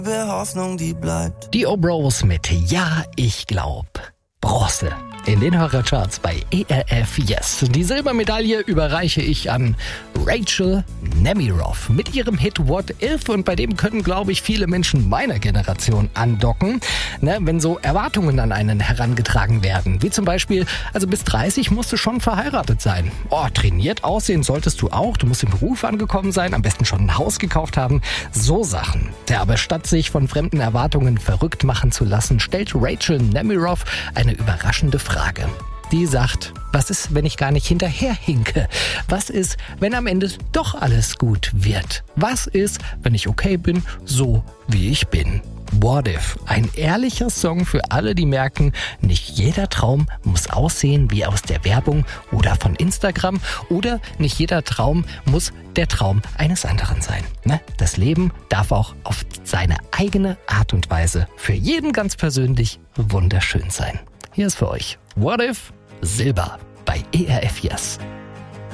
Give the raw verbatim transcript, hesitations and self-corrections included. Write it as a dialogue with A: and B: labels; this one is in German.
A: Wer Hoffnung, die bleibt.
B: Die O-Bros mit Ja, ich glaub. Bronze in den Hörercharts bei E R F Yes. Die Silbermedaille überreiche ich an Rachel Nemiroff mit ihrem Hit What If, und bei dem können, glaube ich, viele Menschen meiner Generation andocken, ne, wenn so Erwartungen an einen herangetragen werden, wie zum Beispiel, also bis dreißig musst du schon verheiratet sein. Oh, trainiert aussehen solltest du auch, du musst im Beruf angekommen sein, am besten schon ein Haus gekauft haben, so Sachen. Ja, aber statt sich von fremden Erwartungen verrückt machen zu lassen, stellt Rachel Nemiroff eine überraschende Frage. Die sagt, was ist, wenn ich gar nicht hinterherhinke? Was ist, wenn am Ende doch alles gut wird? Was ist, wenn ich okay bin, so wie ich bin? What If? Ein ehrlicher Song für alle, die merken, nicht jeder Traum muss aussehen wie aus der Werbung oder von Instagram, oder nicht jeder Traum muss der Traum eines anderen sein. Ne? Das Leben darf auch auf seine eigene Art und Weise für jeden ganz persönlich wunderschön sein. Hier ist für euch What If? Silber bei E R F Yes.